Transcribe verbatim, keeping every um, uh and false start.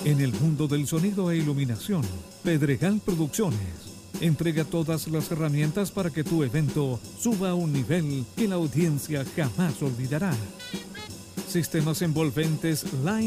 En el mundo del sonido e iluminación, Pedregal Producciones entrega todas las herramientas para que tu evento suba a un nivel que la audiencia jamás olvidará. Sistemas envolventes Line